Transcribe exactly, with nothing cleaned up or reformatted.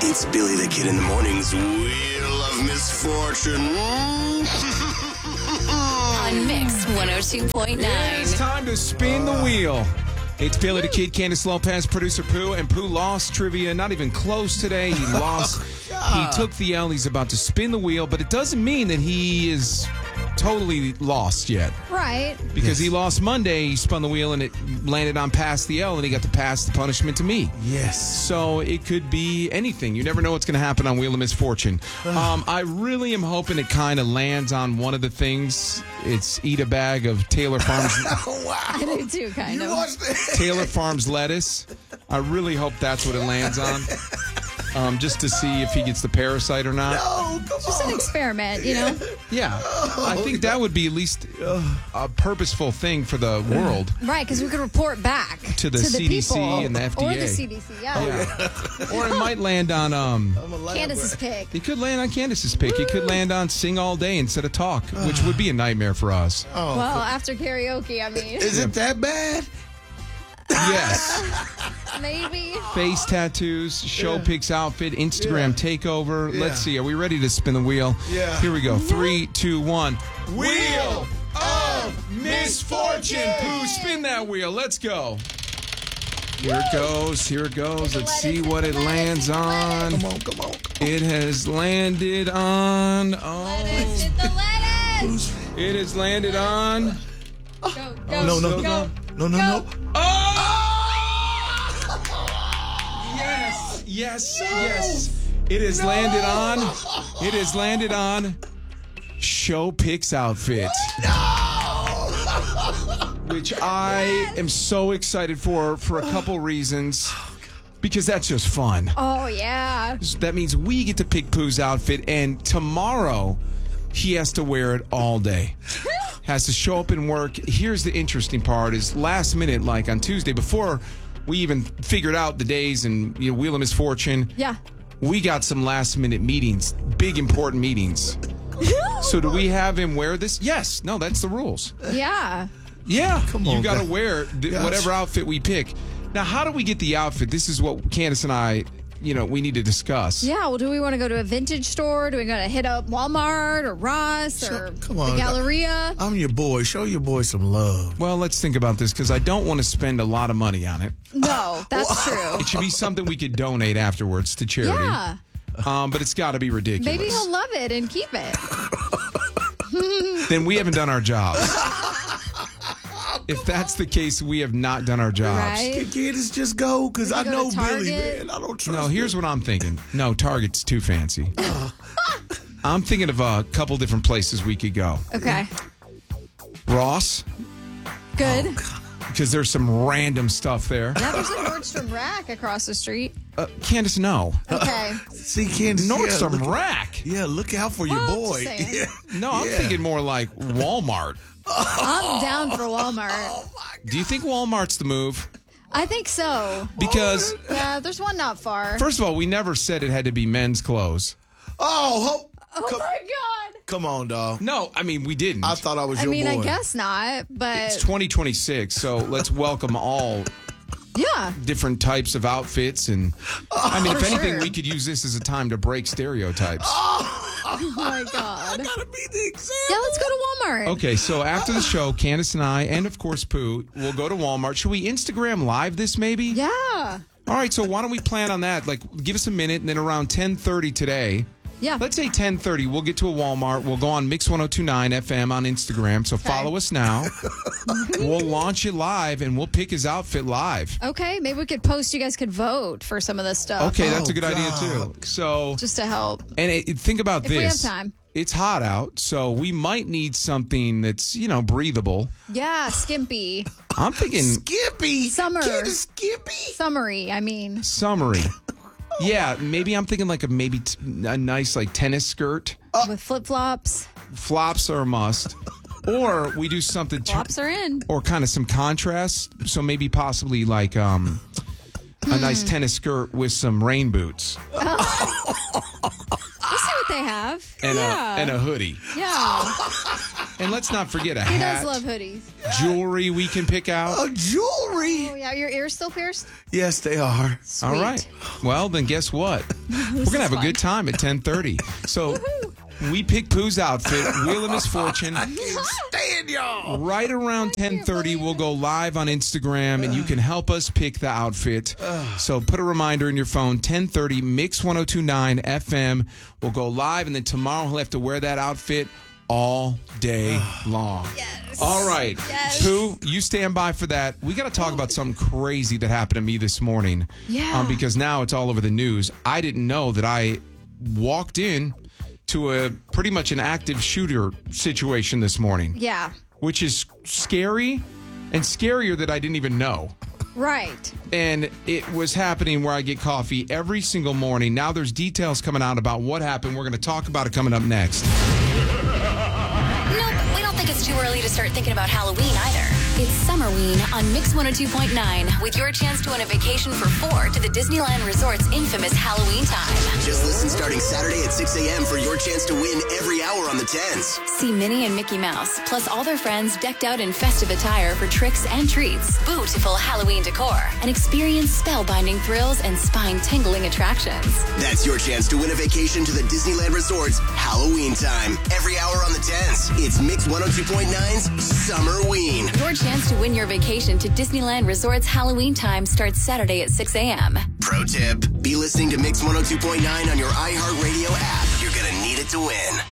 It's Billy the Kid in the Morning's Wheel of Misfortune. On Mix one oh two point nine. It's time to spin the wheel. It's Billy the Kid, Candace Lopez, producer Pooh, and Pooh lost trivia. Not even close today. He lost. He took the L. He's about to spin the wheel, but it doesn't mean that he is totally lost yet. Right. Because he lost Monday, he spun the wheel, and it landed on pass the L, and he got to pass the punishment to me. Yes. So it could be anything. You never know what's going to happen on Wheel of Misfortune. Um, I really am hoping it kind of lands on one of the things. It's eat a bag of Taylor Farms. Oh, wow. I do too, kind You of. watched it? Taylor Farms lettuce. I really hope that's what it lands on. Um, just to see if he gets the parasite or not. No, come Just on. an experiment, you know? Yeah. I think that would be at least a purposeful thing for the world. Right, because we could report back To the to C D C people. and the F D A. Or the C D C, yeah. Yeah. Or it might land on, um, Candace's pick. it could land on Candace's pick. It could land on sing all day instead of talk, which would be a nightmare for us. Oh, Well, after karaoke, I mean, is it that bad? Yes. maybe. Face tattoos, show pics outfit, Instagram takeover. Yeah. Let's see. Are we ready to spin the wheel? Yeah. Here we go. Three, two, one. Wheel of Misfortune. Pooh, spin that wheel. Let's go. Here it goes. Here it goes. Let's see what it lands on. Come on, come on. It has landed on. Oh, Lettuce, hit the lettuce. it has landed on. Go, go, No, no, go. no, no, no. Oh! Yes, yes, yes. It has landed on. It has landed on. Show Picks outfit. Which I am so excited for for a couple reasons. Because that's just fun. Oh, yeah. That means we get to pick Pooh's outfit, and tomorrow he has to wear it all day. Has to show up and work. Here's the interesting part: is last minute, like on Tuesday, before we even figured out the days and you know, Wheel of Misfortune. Yeah. We got some last minute meetings, big important meetings. So do we have him wear this? Yes. No, that's the rules. Yeah. Yeah. Come You on, got to guys. wear th- Gosh. whatever outfit we pick. Now, how do we get the outfit? This is what Candace and I, you know, we need to discuss. Yeah, well, do we want to go to a vintage store? Do we want to hit up Walmart or Ross or Come on. the Galleria? I'm your boy. Show your boy some love. Well, let's think about this because I don't want to spend a lot of money on it. No, that's true. It should be something we could donate afterwards to charity. Yeah. Um, but it's got to be ridiculous. Maybe he'll love it and keep it. Then we haven't done our job. If that's the case, we have not done our jobs. Right? Can Candace just go? Because We I go know to Billy, Target. man. I don't trust No, here's what I'm thinking. No, Target's too fancy. I'm thinking of a couple different places we could go. Okay. Ross, Good. because there's some random stuff there. Yeah, there's a Nordstrom Rack across the street. Uh, Candace, no. Okay. See, Candace. Nordstrom yeah, look, Rack. yeah, look out for your Well, boy. just saying. Yeah. No, I'm Yeah. thinking more like Walmart. I'm down for Walmart. Do you think Walmart's the move? I think so. Because, Yeah, there's one not far. first of all, we never said it had to be men's clothes. Oh, ho- Oh come, my God. come on, dog. No, I mean, we didn't. I thought I was I your mean, boy. I guess not, but It's twenty twenty-six, so let's welcome all yeah. different types of outfits. And I mean, if For anything, sure. we could use this as a time to break stereotypes. Oh my God. Gotta be the example. Yeah, let's go to Walmart. Okay, so after the show, Candace and I, and of course Pooh, will go to Walmart. Should we Instagram live this maybe? Yeah. All right, so why don't we plan on that? Like, give us a minute, and then around ten thirty today, Yeah. let's say ten thirty, we'll get to a Walmart. We'll go on Mix one oh two point nine F M on Instagram, so follow us now. We'll launch it live, and we'll pick his outfit live. Okay, maybe we could post. You guys could vote for some of this stuff. Okay, that's a good Oh, idea, God. too. So, Just to help. and it, think about If this. we have time. It's hot out, so we might need something that's, you know, breathable. Yeah, skimpy. I'm thinking Skippy. Summer. Candace Skippy. Summary, I mean. summery. Yeah, maybe I'm thinking like a maybe t- a nice like tennis skirt. With flip flops. Flops are a must. Or we do something t- Flops are in. or kind of some contrast. So maybe possibly like um a nice tennis skirt with some rain boots We'll see what they have. and yeah. a and a hoodie. yeah. And let's not forget a He hat, does love hoodies. jewelry we can pick out. Oh, jewelry. Oh, yeah. Your ears still pierced? Yes, they are. Sweet. All right. Well, then guess what? We're going to have a fun. good time at ten thirty. So we pick Pooh's outfit, Wheel of Misfortune. I can't stand y'all. Right around ten thirty, we'll go live on Instagram, and you can help us pick the outfit. So put a reminder in your phone, ten thirty, Mix ten twenty-nine F M. We'll go live, and then tomorrow he'll have to wear that outfit all day long. Yes. All right. Yes. Pooh, you stand by for that. We got to talk about something crazy that happened to me this morning. Yeah. Um, because now it's all over the news. I didn't know that I walked in to a pretty much an active shooter situation this morning, Yeah. which is scary and scarier that I didn't even know. Right. And it was happening where I get coffee every single morning. Now there's details coming out about what happened. We're going to talk about it coming up next. Nope, we don't think it's too early to start thinking about Halloween either. It's Summerween on Mix one oh two point nine with your chance to win a vacation for four to the Disneyland Resort's infamous Halloween time. Just listen starting Saturday at six a.m. for your chance to win every hour on the tens. See Minnie and Mickey Mouse, plus all their friends decked out in festive attire for tricks and treats, beautiful Halloween decor, and experience spellbinding thrills and spine-tingling attractions. That's your chance to win a vacation to the Disneyland Resort's Halloween time. Every hour on the tens. It's Mix one oh two point nine's Summerween. Your chance to win your vacation to Disneyland Resort's Halloween time starts Saturday at six a.m. Pro tip, be listening to Mix one oh two point nine on your iHeartRadio app. You're going to need it to win.